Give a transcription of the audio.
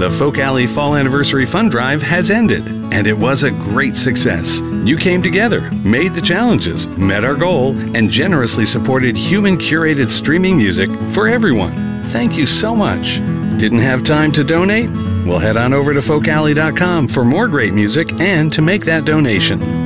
the Folk Alley Fall Anniversary Fund Drive has ended, and it was a great success. You came together, made the challenges, met our goal, and generously supported human-curated streaming music for everyone. Thank you so much. Didn't have time to donate? Well, head on over to folkalley.com for more great music and to make that donation.